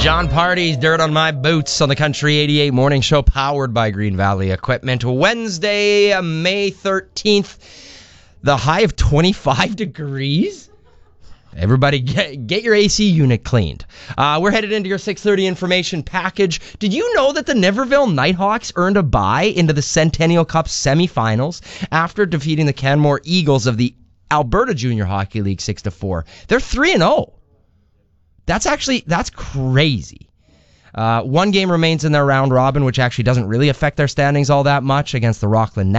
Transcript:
John Party's Dirt on My Boots on the Country 88 Morning Show, powered by Green Valley Equipment. Wednesday, May 13th, the high of 25 degrees. Everybody get your AC unit cleaned. We're headed into your 6:30 information package. Did you know that the Niverville Nighthawks earned a bye into the Centennial Cup semifinals after defeating the Canmore Eagles of the Alberta Junior Hockey League 6-4? They're 3-0. That's crazy. One game remains in their round robin, which actually doesn't really affect their standings all that much, against the Rockland